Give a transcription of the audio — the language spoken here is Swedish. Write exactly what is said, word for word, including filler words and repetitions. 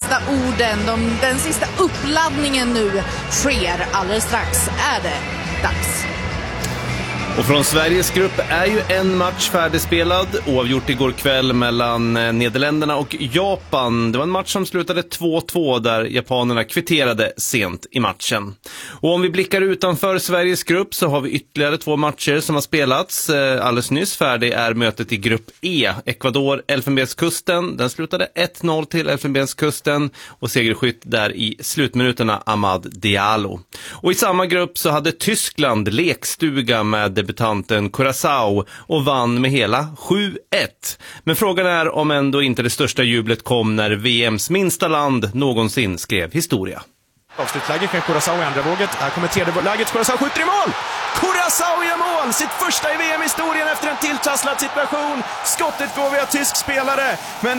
sista orden, de, den sista uppladdningen nu sker. Alldeles strax är det dags. Och från Sveriges grupp är ju en match färdigspelad, oavgjort igår kväll mellan Nederländerna och Japan. Det var en match som slutade två två där japanerna kvitterade sent i matchen. Och om vi blickar utanför Sveriges grupp så har vi ytterligare två matcher som har spelats. Alldeles nyss färdig är mötet i grupp E. Ecuador, Elfenbenskusten. Den slutade ett noll till Elfenbenskusten och segerskytt där i slutminuterna Amad Diallo. Och i samma grupp så hade Tyskland lekstuga med debutanten Curaçao och vann med hela sju ett. Men frågan är om ändå inte det största jublet kom när V M:s minsta land någonsin skrev historia. Avslutläge för Curaçao i andra våget. Här kommer tredje läget. Curaçao skjuter i mål! Curaçao gör mål! Sitt första i V M-historien efter en tilltasslad situation. Skottet går via tysk spelare. Men